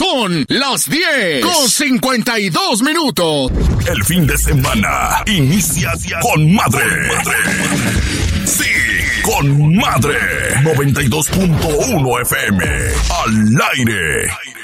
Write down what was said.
Son las 10:52. El fin de semana inicia con madre. Sí, con madre. 92.1 FM. Al aire.